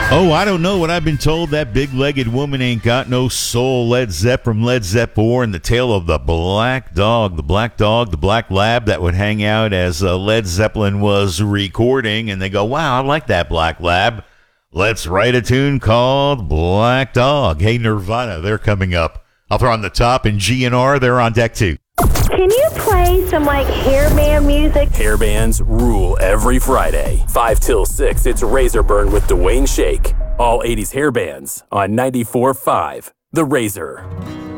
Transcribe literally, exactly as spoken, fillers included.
Oh, I don't know what I've been told. That big-legged woman ain't got no soul. Led Zepp from Led Zepp four, and the tale of the black dog, the black dog, the black lab that would hang out as uh, Led Zeppelin was recording, and they go, wow, I like that black lab. Let's write a tune called Black Dog. Hey, Nirvana, they're coming up. I'll throw on the top, and G N R, they're on deck too. Can you play some, like, hairband music? Hairbands rule every Friday. five till six, it's Razor Burn with Dwayne Shake. All eighties hairbands on ninety-four point five The Razor.